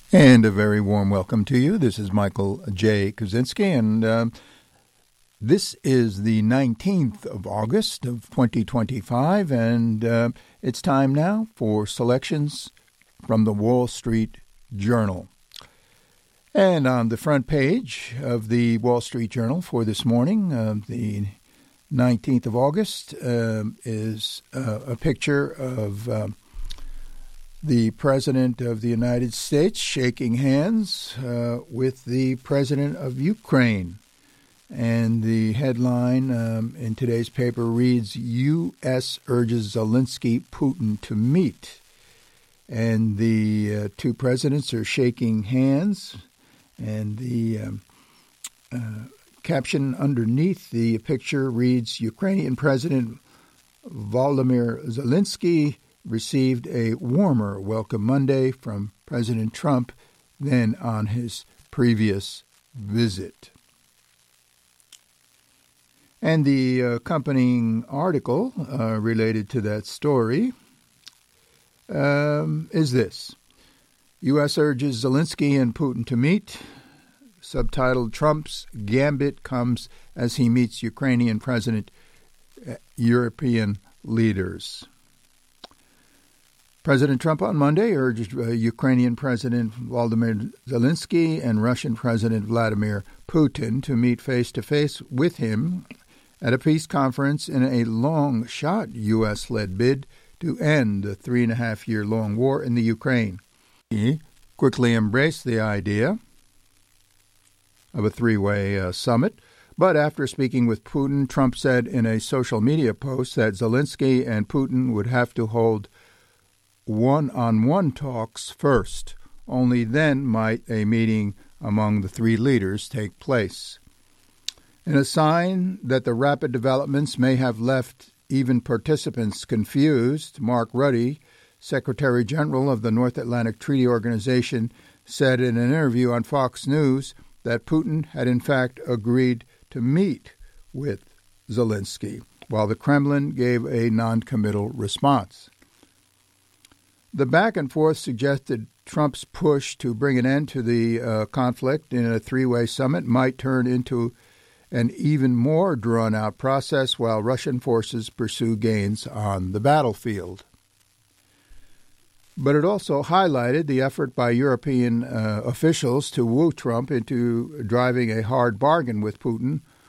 And a very warm welcome to you. This is Michael J. Kuczynski, and this is the 19th of August of 2025, and it's time now for selections from the Wall Street Journal. And on the front page of the Wall Street Journal for this morning, the 19th of August, is a picture of the President of the United States shaking hands with the President of Ukraine. And the headline in today's paper reads, U.S. urges Zelensky, Putin to meet. And the two presidents are shaking hands. And the caption underneath the picture reads, Ukrainian President Volodymyr Zelensky received a warmer welcome Monday from President Trump than on his previous visit. And the accompanying article related to that story is this. U.S. urges Zelensky and Putin to meet. Subtitled, Trump's Gambit comes as he meets Ukrainian President, European leaders. President Trump on Monday urged Ukrainian President Volodymyr Zelensky and Russian President Vladimir Putin to meet face-to-face with him at a peace conference in a long-shot U.S.-led bid to end the 3.5-year-long war in the Ukraine. He quickly embraced the idea of a three-way summit, but after speaking with Putin, Trump said in a social media post that Zelensky and Putin would have to hold one-on-one talks first. Only then might a meeting among the three leaders take place. In a sign that the rapid developments may have left even participants confused, Mark Rutte, Secretary General of the North Atlantic Treaty Organization, said in an interview on Fox News that Putin had in fact agreed to meet with Zelensky, while the Kremlin gave a non-committal response. The back and forth suggested Trump's push to bring an end to the conflict in a three-way summit might turn into an even more drawn-out process while Russian forces pursue gains on the battlefield. But it also highlighted the effort by European officials to woo Trump into driving a hard bargain with Putin